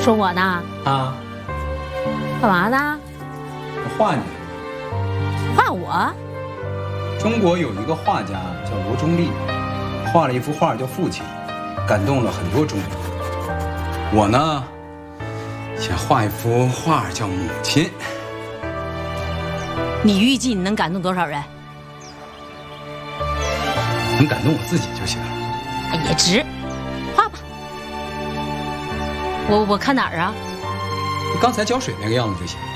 说我呢？ 啊？ 干嘛呢？ 我画你。 画我？ 中国有一个画家叫罗中立，画了一幅画叫《父亲》，感动了很多中国人。我呢，想画一幅画叫《母亲》。 你预计你能感动多少人？ 能感动我自己就行。 也值，画吧。我看哪儿啊？ 刚才浇水那个样子就行。